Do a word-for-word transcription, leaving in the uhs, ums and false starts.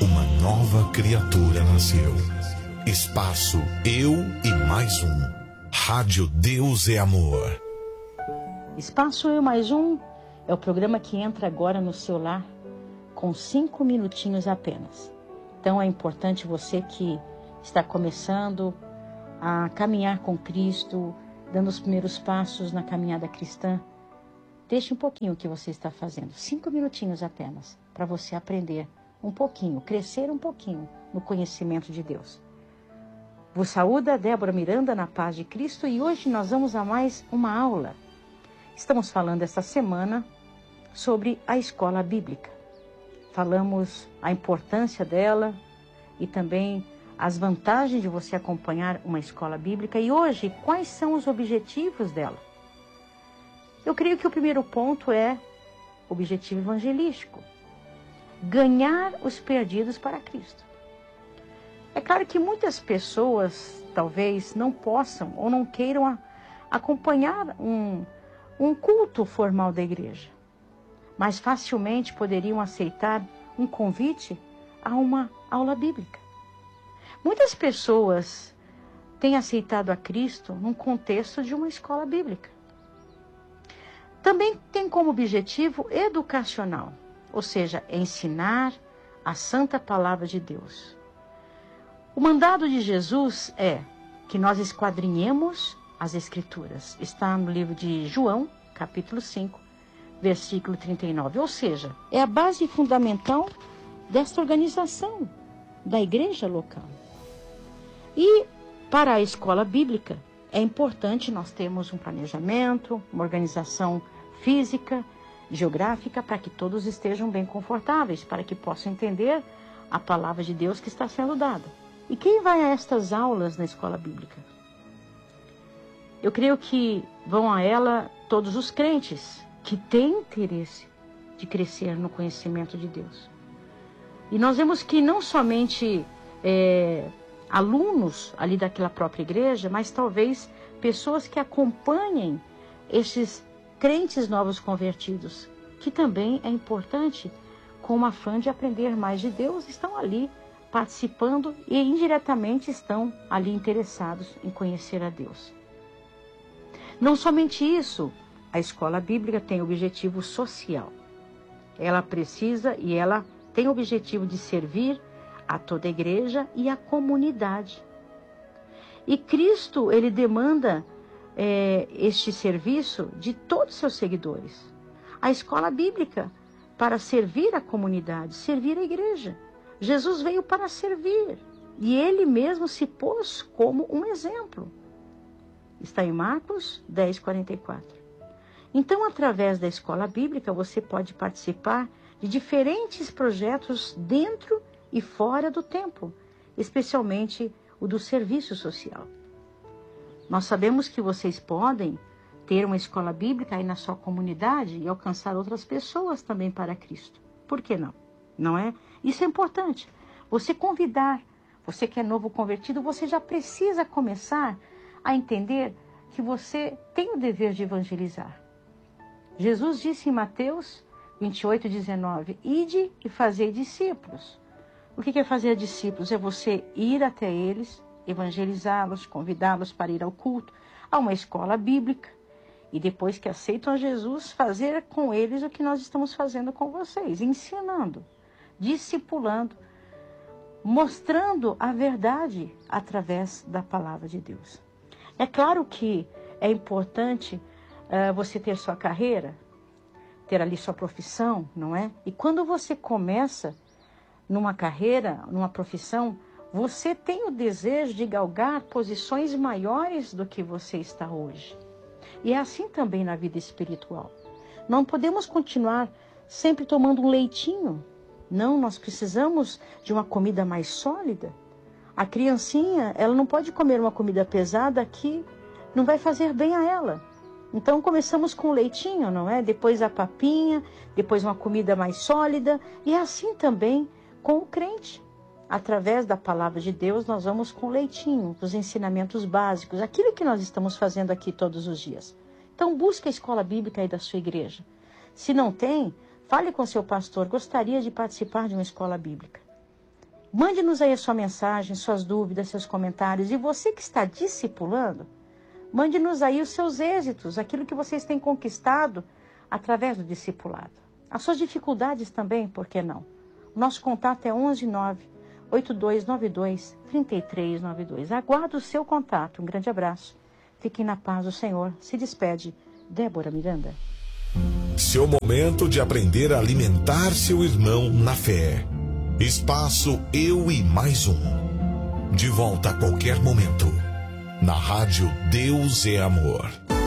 Uma nova criatura nasceu. Espaço Eu e Mais Um. Rádio Deus é Amor. Espaço Eu Mais Um é o programa que entra agora no seu lar com cinco minutinhos apenas. Então é importante você que está começando a caminhar com Cristo, dando os primeiros passos na caminhada cristã, deixe um pouquinho o que você está fazendo, cinco minutinhos apenas, para você aprender um pouquinho, crescer um pouquinho no conhecimento de Deus. Vos saúda Débora Miranda na paz de Cristo e hoje nós vamos a mais uma aula. Estamos falando esta semana sobre a escola bíblica. Falamos a importância dela e também as vantagens de você acompanhar uma escola bíblica e hoje quais são os objetivos dela. Eu creio que o primeiro ponto é objetivo evangelístico. Ganhar os perdidos para Cristo. É claro que muitas pessoas talvez não possam ou não queiram a, acompanhar um, um culto formal da igreja, mas facilmente poderiam aceitar um convite a uma aula bíblica. Muitas pessoas têm aceitado a Cristo num contexto de uma escola bíblica. Também tem como objetivo educacional, ou seja, ensinar a santa palavra de Deus. O mandado de Jesus é que nós esquadrinhemos as Escrituras. Está no livro de João, capítulo cinco, versículo trinta e nove. Ou seja, é a base fundamental desta organização da igreja local. E para a escola bíblica é importante nós termos um planejamento, uma organização física, geográfica, para que todos estejam bem confortáveis, para que possam entender a palavra de Deus que está sendo dada. E quem vai a estas aulas na escola bíblica? Eu creio que vão a ela todos os crentes que têm interesse de crescer no conhecimento de Deus. E nós vemos que não somente é, alunos ali daquela própria igreja, mas talvez pessoas que acompanhem esses crentes novos convertidos, que também é importante, com uma fã de aprender mais de Deus, estão ali participando e indiretamente estão ali interessados em conhecer a Deus. Não somente isso, a escola bíblica tem objetivo social. Ela precisa e ela tem o objetivo de servir a toda a igreja e a comunidade. E Cristo, ele demanda é, este serviço de todos os seus seguidores. A escola bíblica para servir a comunidade, servir a igreja. Jesus veio para servir e ele mesmo se pôs como um exemplo. Está em Marcos dez, quarenta e quatro. Então, através da escola bíblica, você pode participar de diferentes projetos dentro e fora do templo, especialmente o do serviço social. Nós sabemos que vocês podem ter uma escola bíblica aí na sua comunidade e alcançar outras pessoas também para Cristo. Por que não? Não é? Isso é importante. Você convidar, você que é novo convertido, você já precisa começar a entender que você tem o dever de evangelizar. Jesus disse em Mateus vinte e oito, dezenove, ide e fazei discípulos. O que é fazer discípulos? É você ir até eles, evangelizá-los, convidá-los para ir ao culto, a uma escola bíblica. E depois que aceitam a Jesus, fazer com eles o que nós estamos fazendo com vocês, ensinando, discipulando, mostrando a verdade através da palavra de Deus. É claro que é importante uh, você ter sua carreira, ter ali sua profissão, não é? E quando você começa numa carreira, numa profissão, você tem o desejo de galgar posições maiores do que você está hoje. E é assim também na vida espiritual. Não podemos continuar sempre tomando um leitinho. Não, nós precisamos de uma comida mais sólida. A criancinha, ela não pode comer uma comida pesada que não vai fazer bem a ela. Então começamos com o leitinho, não é? Depois a papinha, depois uma comida mais sólida. E é assim também com o crente. Através da palavra de Deus, nós vamos com o leitinho, os ensinamentos básicos, aquilo que nós estamos fazendo aqui todos os dias. Então busque a escola bíblica aí da sua igreja. Se não tem, fale com seu pastor, gostaria de participar de uma escola bíblica. Mande-nos aí a sua mensagem, suas dúvidas, seus comentários. E você que está discipulando, mande-nos aí os seus êxitos, aquilo que vocês têm conquistado através do discipulado. As suas dificuldades também, por que não? O nosso contato é onze nove oito dois nove dois três três nove dois. Aguardo o seu contato. Um grande abraço. Fiquem na paz do Senhor. Se despede, Débora Miranda. Seu momento de aprender a alimentar seu irmão na fé. Espaço Eu e Mais Um. De volta a qualquer momento. Na rádio Deus é Amor.